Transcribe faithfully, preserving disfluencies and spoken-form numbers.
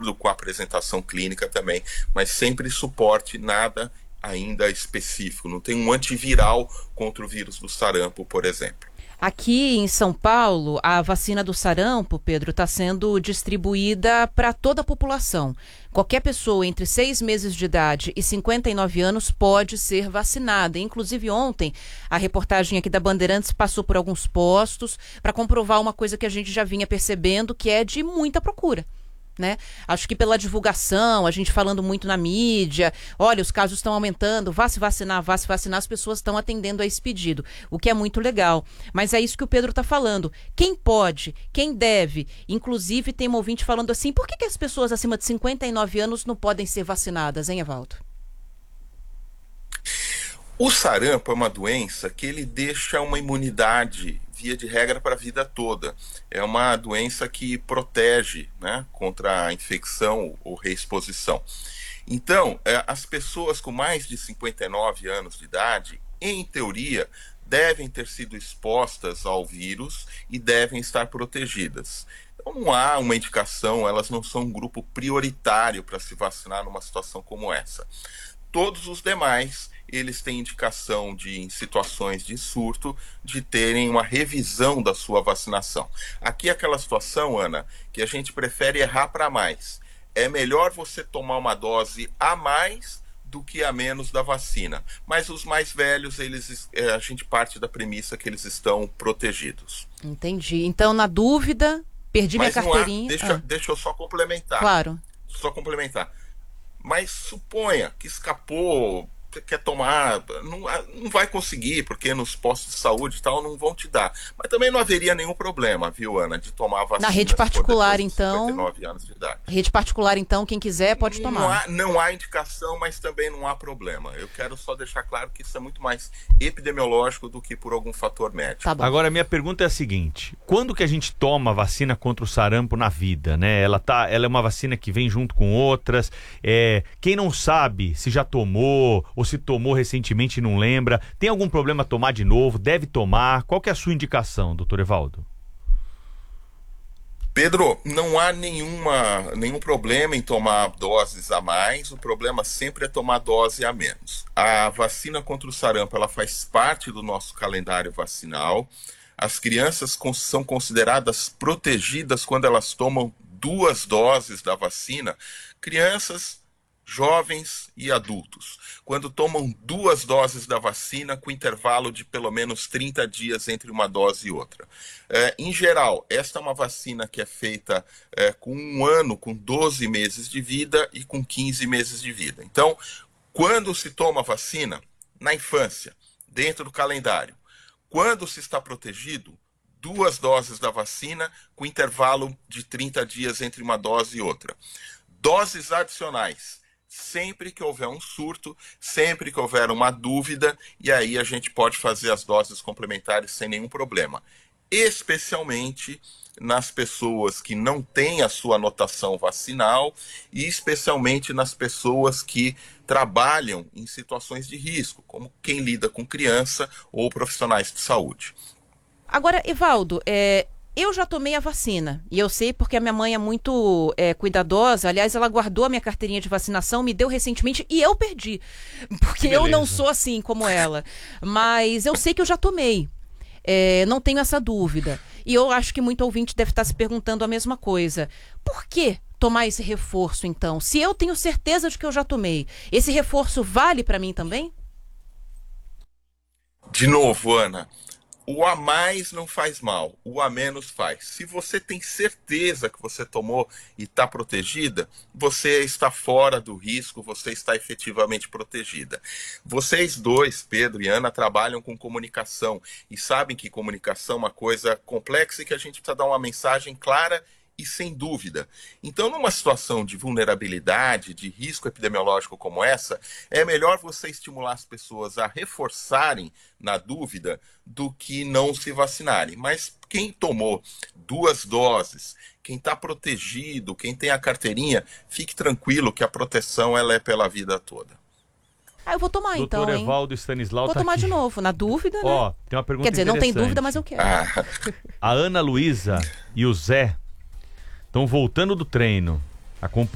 acordo com a apresentação clínica também, mas sempre suporte, nada ainda específico. Não tem um antiviral contra o vírus do sarampo, por exemplo. Aqui em São Paulo, a vacina do sarampo, Pedro, está sendo distribuída para toda a população. Qualquer pessoa entre seis meses de idade e cinquenta e nove anos pode ser vacinada. Inclusive, ontem, a reportagem aqui da Bandeirantes passou por alguns postos para comprovar uma coisa que a gente já vinha percebendo, que é de muita procura. Né? Acho que pela divulgação, a gente falando muito na mídia, olha, os casos estão aumentando, vá se vacinar, vá se vacinar, as pessoas estão atendendo a esse pedido, o que é muito legal. Mas é isso que o Pedro está falando. Quem pode, quem deve, inclusive tem um ouvinte falando assim, por que, que as pessoas acima de cinquenta e nove anos não podem ser vacinadas, hein, Evaldo? O sarampo é uma doença que ele deixa uma imunidade, via de regra, para a vida toda. É uma doença que protege, né, contra a infecção ou reexposição. Então, é, as pessoas com mais de cinquenta e nove anos de idade, em teoria, devem ter sido expostas ao vírus e devem estar protegidas. Então, não há uma indicação, elas não são um grupo prioritário para se vacinar numa situação como essa. Todos os demais, eles têm indicação de, em situações de surto, de terem uma revisão da sua vacinação. Aqui é aquela situação, Ana, que a gente prefere errar para mais. É melhor você tomar uma dose a mais do que a menos da vacina. Mas os mais velhos, eles, a gente parte da premissa que eles estão protegidos. Entendi. Então, na dúvida, perdi Mas minha carteirinha. Há, deixa, ah. deixa eu só complementar. Claro. Só complementar. Mas suponha que escapou, quer tomar, não, não vai conseguir, porque nos postos de saúde e tal não vão te dar. Mas também não haveria nenhum problema, viu, Ana, de tomar a vacina. Na rede particular, então. cinquenta e nove anos de idade. Rede particular, então, quem quiser pode tomar. Não há, não há indicação, mas também não há problema. Eu quero só deixar claro que isso é muito mais epidemiológico do que por algum fator médico. Tá bom. Agora, minha pergunta é a seguinte: quando que a gente toma a vacina contra o sarampo na vida, né? Ela, tá, ela é uma vacina que vem junto com outras. É, quem não sabe se já tomou ou se tomou recentemente e não lembra, tem algum problema tomar de novo? Deve tomar? Qual que é a sua indicação, doutor Evaldo? Pedro, não há nenhuma, nenhum problema em tomar doses a mais, o problema sempre é tomar dose a menos. A vacina contra o sarampo, ela faz parte do nosso calendário vacinal. As crianças são consideradas protegidas quando elas tomam duas doses da vacina. Crianças, jovens e adultos, quando tomam duas doses da vacina com intervalo de pelo menos trinta dias entre uma dose e outra. É, em geral, esta é uma vacina que é feita é, com um ano, com doze meses de vida e com quinze meses de vida. Então, quando se toma vacina? Na infância, dentro do calendário. Quando se está protegido? Duas doses da vacina com intervalo de trinta dias entre uma dose e outra. Doses adicionais. Sempre que houver um surto, sempre que houver uma dúvida, e aí a gente pode fazer as doses complementares sem nenhum problema. Especialmente nas pessoas que não têm a sua anotação vacinal e especialmente nas pessoas que trabalham em situações de risco, como quem lida com criança ou profissionais de saúde. Agora, Evaldo, é... eu já tomei a vacina, e eu sei porque a minha mãe é muito é, cuidadosa. Aliás, ela guardou a minha carteirinha de vacinação, me deu recentemente, e eu perdi, porque eu não sou assim como ela. Mas eu sei que eu já tomei, é, não tenho essa dúvida. E eu acho que muito ouvinte deve estar se perguntando a mesma coisa. Por que tomar esse reforço, então? Se eu tenho certeza de que eu já tomei, esse reforço vale para mim também? De novo, Ana, o a mais não faz mal, o a menos faz. Se você tem certeza que você tomou e está protegida, você está fora do risco, você está efetivamente protegida. Vocês dois, Pedro e Ana, trabalham com comunicação e sabem que comunicação é uma coisa complexa e que a gente precisa dar uma mensagem clara e sem dúvida. Então, numa situação de vulnerabilidade, de risco epidemiológico como essa, é melhor você estimular as pessoas a reforçarem na dúvida do que não se vacinarem. Mas quem tomou duas doses, quem está protegido, quem tem a carteirinha, fique tranquilo que a proteção ela é pela vida toda. Ah, eu vou tomar Doutor então, hein? Evaldo Stanislau Vou tá tomar aqui. de novo, na dúvida, né? Ó, tem uma pergunta Quer dizer, não tem interessante. dúvida, mas eu quero. Ah. A Ana Luísa e o Zé estão voltando do treino, acompanhando